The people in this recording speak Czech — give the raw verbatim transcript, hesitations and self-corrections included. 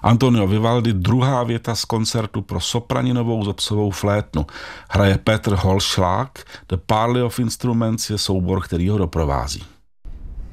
Antonio Vivaldi, druhá věta z koncertu pro sopraninovou zobsovou flétnu. Hraje Petr Holschlag, The Parley of Instruments je soubor, který ho doprovází.